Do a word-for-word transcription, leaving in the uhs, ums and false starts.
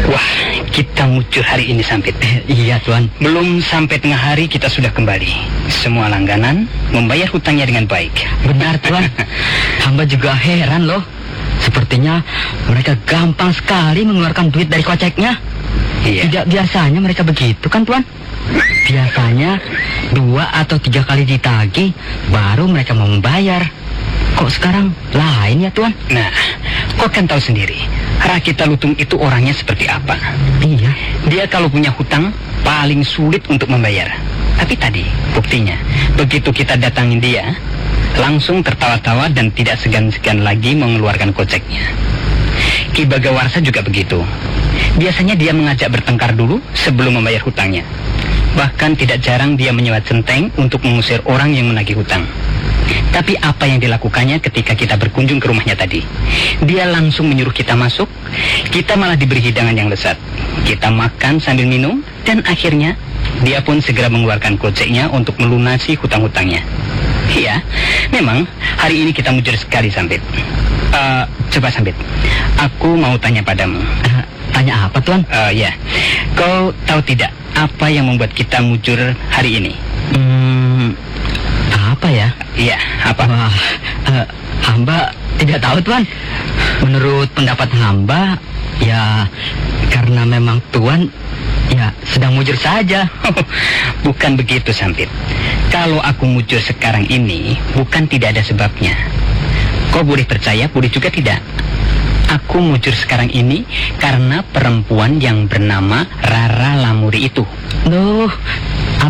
Wah, kita mujur hari ini, Sampit. Iya, Tuan. Belum sampai tengah hari kita sudah kembali. Semua langganan membayar hutangnya dengan baik. Benar, Tuan. Hamba juga heran loh. Sepertinya mereka gampang sekali mengeluarkan duit dari koceknya. Iya. Tidak biasanya mereka begitu kan, Tuan? Biasanya dua atau tiga kali ditagih baru mereka mau membayar. Kok sekarang lain ya, Tuan? Nah, kau kan tahu sendiri, Rakita Lutung itu orangnya seperti apa. Iya. Dia kalau punya hutang paling sulit untuk membayar. Tapi tadi buktinya, begitu kita datangin dia, langsung tertawa-tawa dan tidak segan-segan lagi mengeluarkan koceknya. Ki Bagawarsa juga begitu. Biasanya dia mengajak bertengkar dulu sebelum membayar hutangnya. Bahkan tidak jarang dia menyewa centeng untuk mengusir orang yang menagih hutang. Tapi apa yang dilakukannya ketika kita berkunjung ke rumahnya tadi? Dia langsung menyuruh kita masuk. Kita malah diberi hidangan yang lezat. Kita makan sambil minum. Dan akhirnya dia pun segera mengeluarkan koceknya untuk melunasi hutang-hutangnya. Iya, memang hari ini kita mujur sekali, Sampit. uh, Coba, Sampit, aku mau tanya padamu. uh, Tanya apa, Tuan? Uh, ya, kau tahu tidak apa yang membuat kita mujur hari ini? Hmm, apa ya? Iya, apa? Wah, uh, hamba tidak tahu, Tuan. Menurut pendapat hamba, ya karena memang Tuan ya sedang mujur saja. Bukan begitu, Sampit. Kalau aku mujur sekarang ini, bukan tidak ada sebabnya. Kau boleh percaya, boleh juga tidak. Aku mujur sekarang ini karena perempuan yang bernama Rara Lamuri itu. Loh,